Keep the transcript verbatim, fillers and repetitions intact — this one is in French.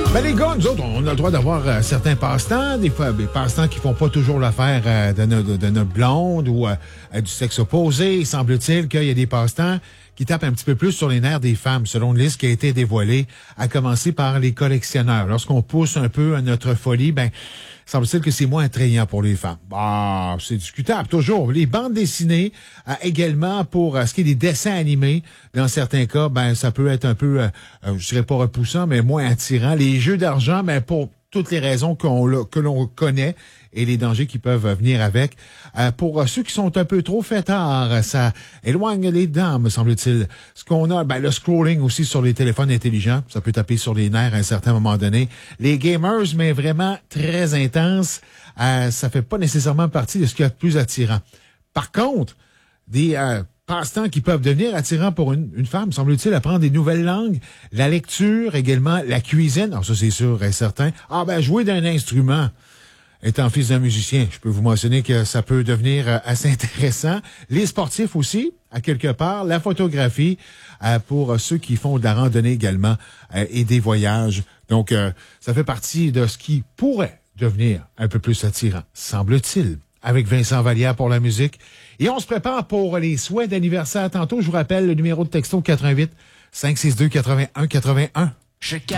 Ben les gars, nous autres, on a le droit d'avoir euh, certains passe-temps, des fois des passe-temps qui font pas toujours l'affaire euh, de, notre, de notre blonde ou euh, du sexe opposé. Semble-t-il qu'il y a des passe-temps qui tapent un petit peu plus sur les nerfs des femmes, selon une liste qui a été dévoilée, à commencer par les collectionneurs. Lorsqu'on pousse un peu à notre folie, ben semble-t-il que c'est moins attrayant pour les femmes. Bah, c'est discutable, toujours. Les bandes dessinées, euh, également pour euh, ce qui est des dessins animés, dans certains cas, ben ça peut être un peu, euh, euh, je dirais pas repoussant, mais moins attirant. Les jeux d'argent, ben pour toutes les raisons qu'on que l'on connaît et les dangers qui peuvent venir avec. Euh, pour ceux qui sont un peu trop fêtards, ça éloigne les dents, me semble-t-il. Ce qu'on a, ben le scrolling aussi sur les téléphones intelligents, ça peut taper sur les nerfs à un certain moment donné. Les gamers, mais vraiment très intenses, euh, ça fait pas nécessairement partie de ce qu'il y a de plus attirant. Par contre, des euh, passe-temps qui peuvent devenir attirants pour une, une femme, semble-t-il, apprendre des nouvelles langues, la lecture, également la cuisine. Alors ça, c'est sûr et certain. Ah ben, jouer d'un instrument. Étant fils d'un musicien, je peux vous mentionner que ça peut devenir euh, assez intéressant. Les sportifs aussi, à quelque part. La photographie, euh, pour ceux qui font de la randonnée également euh, et des voyages. Donc, euh, ça fait partie de ce qui pourrait devenir un peu plus attirant, semble-t-il. Avec Vincent Vallière pour la musique. Et on se prépare pour les souhaits d'anniversaire. Tantôt, je vous rappelle le numéro de texto quatre un huit, cinq six deux, huit un huit un.